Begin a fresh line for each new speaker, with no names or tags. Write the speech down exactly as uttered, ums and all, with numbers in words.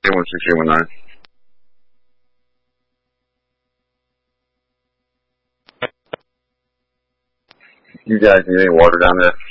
谢我，谢谢晚安。You guys need any water down there?